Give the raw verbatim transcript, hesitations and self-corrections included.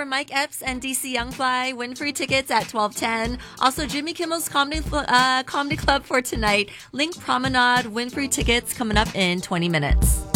for Mike Epps and D C Youngfly. Win free tickets at twelve ten. Also, Jimmy Kimmel's Comedy, uh, Comedy Club for tonight. Link Promenade. Win free tickets coming up in twenty minutes.